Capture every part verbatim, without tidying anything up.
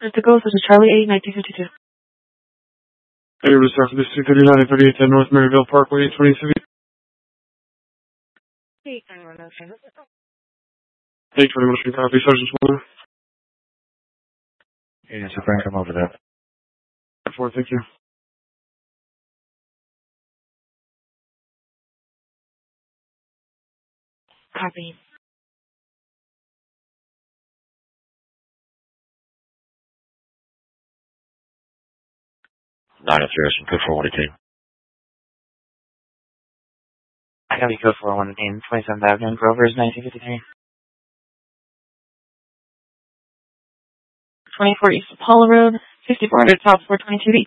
The Ghost is Charlie eight, nineteen fifty-two. Hey, we're to start for this two thirty-nine and thirty-eight ten North Maryville Parkway, eight twenty City. eight twenty-one, okay. eight twenty-one, Street, copy, Sergeant Smaller. Agency Frank, I'm over there. four, thank you. Copy. nine oh three, code four one eighteen. I got code four one eighteen, twenty-seventh Avenue, Grover's, nineteen fifty-three. twenty-four East Apollo Road, fifty-four hundred South four twenty-two B.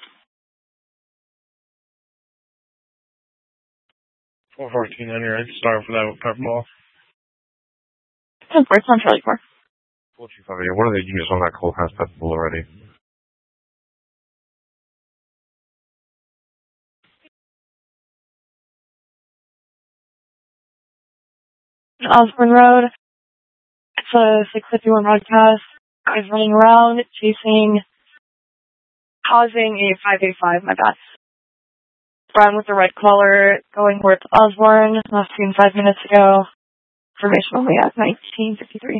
four fourteen on your end. Start for that with pepper ball. ten four, it's on Charlie four. four two five, yeah, what are the units on that call has pepper ball already? Osborne Road. It's a six fifty-one broadcast. Is running around, chasing, causing a five eighty-five, my bad. Brown with the red collar, going towards Osborne, last seen five minutes ago. Information only at nineteen fifty-three.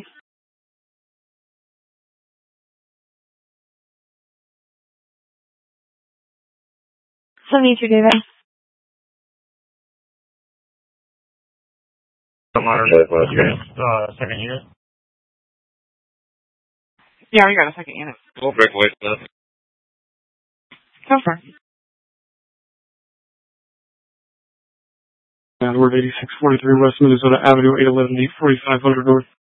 seventy-two, David. Uh, second unit. Yeah, we got a second unit. We'll break away from that. Go for it. Edward eighty-six forty-three West Minnesota Avenue, eight eleven, forty-five hundred North.